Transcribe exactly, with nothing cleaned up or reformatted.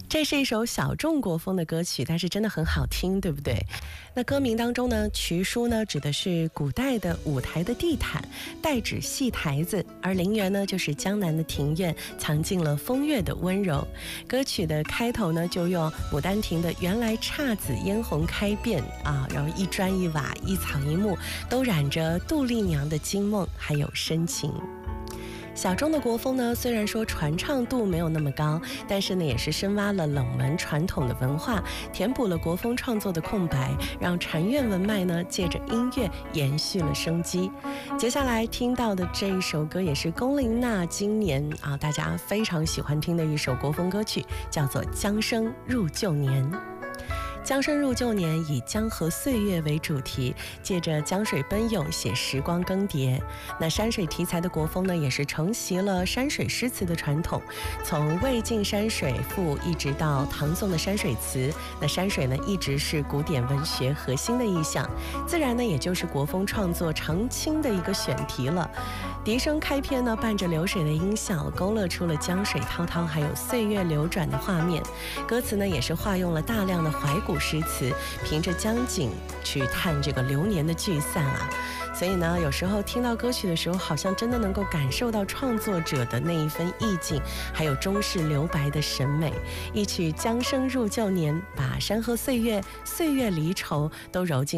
这是一首小众国风的歌曲，但是真的很好听，对不对？那歌名当中呢，渠书呢指的是古代的舞台的地毯，代指戏台子，而陵园呢就是江南的庭院，藏进了风月的温柔。歌曲的开头呢就用《牡丹亭》的原来姹紫嫣红开遍啊，然后一砖一瓦一草一木都染着杜丽娘的惊梦还有深情。小众的国风呢，虽然说传唱度没有那么高，但是呢，也是深挖了冷门传统的文化，填补了国风创作的空白，让禅院文脉呢，借着音乐延续了生机。接下来听到的这一首歌，也是龚琳娜今年啊大家非常喜欢听的一首国风歌曲，叫做《江声入旧年》。江声入旧年以江河岁月为主题，借着江水奔涌写时光更迭。那山水题材的国风呢，也是承袭了山水诗词的传统，从魏晋山水赋一直到唐宋的山水词，那山水呢一直是古典文学核心的意象，自然呢也就是国风创作常青的一个选题了。笛声开篇呢，伴着流水的音效，勾勒出了江水滔滔还有岁月流转的画面。歌词呢也是化用了大量的怀古诗词，凭着江景去探这个流年的聚散啊。所以呢，有时候听到歌曲的时候，好像真的能够感受到创作者的那一份意境，还有中式留白的审美。一曲《江声入旧年》，把山河岁月、岁月离愁都揉进